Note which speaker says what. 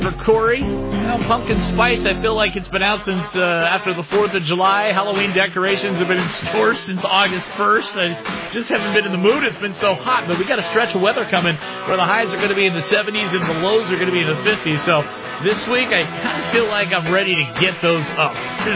Speaker 1: For Corey, pumpkin spice, I feel like it's been out since after the 4th of July. Halloween decorations have been in store since August 1st. I just haven't been in the mood. It's been so hot, but we got a stretch of weather coming where the highs are going to be in the 70s and the lows are going to be in the 50s. So this week, I kind of feel like I'm ready to get those up.